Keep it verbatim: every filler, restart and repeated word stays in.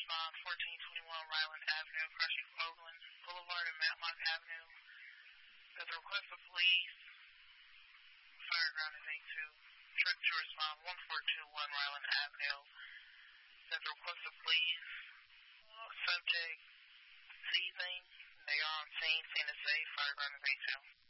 respond, fourteen twenty-one Ryland Avenue, approaching Oakland Boulevard and Matlock Avenue. There's a request of police. Fireground is eight two. Truck to respond, one four two one Ryland Avenue. There's a request of police. Subject seizing. They are on scene. Scene is safe. Fireground is eight two.